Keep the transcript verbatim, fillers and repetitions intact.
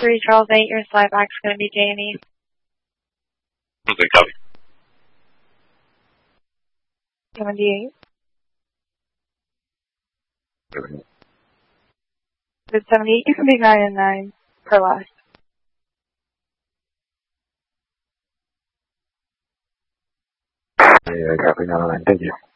three, Charles eight, your slide back's going to be Jamie. Okay, copy. seventy-eight. Okay. It's seventy-eight, you can be nine and nine per last. Yeah, copy, nine and nine, thank you.